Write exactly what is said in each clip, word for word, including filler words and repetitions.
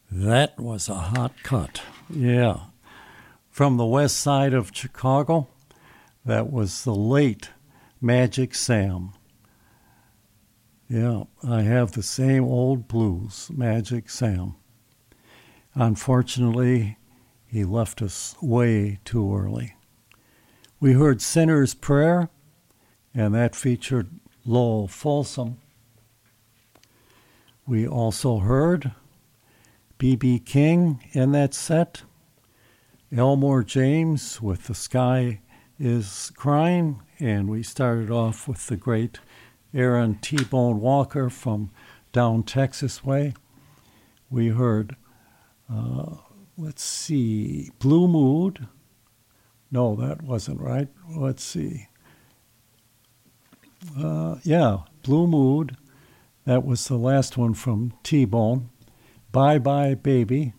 That was a hot cut. Yeah. From the west side of Chicago, that was the late Magic Sam. Yeah, I have the same old blues, Magic Sam. Unfortunately, he left us way too early. We heard Sinner's Prayer, and that featured Lowell Folsom. We also heard B B King in that set, Elmore James with The Sky is Crying, and we started off with the great Aaron T-Bone Walker from down Texas way. We heard, uh, let's see, Blue Mood. No, that wasn't right. Let's see. Uh, yeah, Blue Mood. That was the last one from T-Bone. Bye Bye Baby.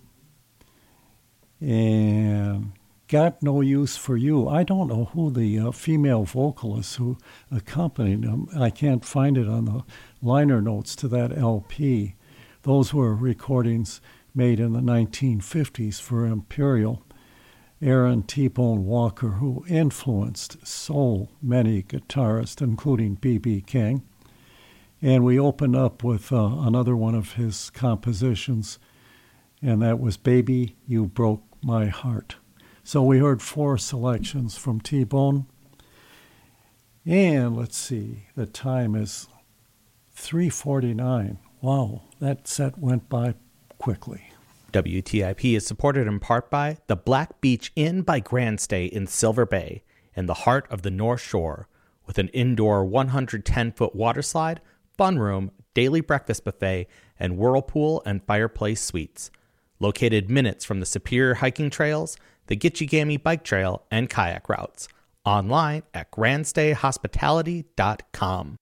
And Got No Use for You. I don't know who the uh, female vocalist who accompanied him. I can't find it on the liner notes to that L P. Those were recordings made in the nineteen fifties for Imperial. Aaron T-Bone Walker, who influenced so many guitarists, including B B King. And we opened up with uh, another one of his compositions, and that was Baby, You Broke My Heart. So we heard four selections from T-Bone. And let's see, the time is three forty-nine. Wow, that set went by quickly. W T I P is supported in part by the Black Beach Inn by Grand Stay in Silver Bay, in the heart of the North Shore, with an indoor one hundred ten foot water slide, fun room, daily breakfast buffet, and whirlpool and fireplace suites. Located minutes from the Superior hiking trails, the Gitchigami bike trail, and kayak routes. Online at grand stay hospitality dot com.